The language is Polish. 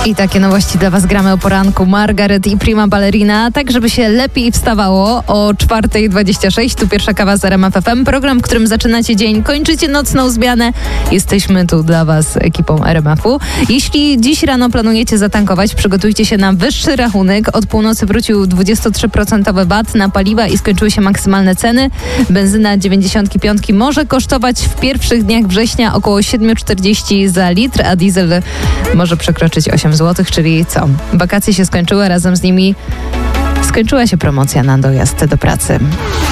I takie nowości dla Was gramy o poranku. Margaret i Prima Ballerina, tak żeby się lepiej wstawało o 4:26. Tu pierwsza kawa z RMF FM. Program, którym zaczynacie dzień, kończycie nocną zmianę. Jesteśmy tu dla Was ekipą RMF-u. Jeśli dziś rano planujecie zatankować, przygotujcie się na wyższy rachunek. Od północy wrócił 23% VAT na paliwa i skończyły się maksymalne ceny. Benzyna 95 może kosztować w pierwszych dniach września około 7,40 za litr, a diesel może przekroczyć 8 zł, czyli co? Wakacje się skończyły, razem z nimi skończyła się promocja na dojazd do pracy.